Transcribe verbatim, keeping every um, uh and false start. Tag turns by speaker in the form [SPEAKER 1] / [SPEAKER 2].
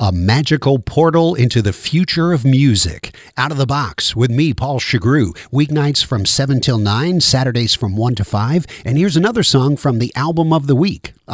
[SPEAKER 1] A magical portal into the future of music. Out of the Box with me, Paul Chagru. Weeknights from seven till nine, Saturdays from one to five. And here's another song from the album of the week.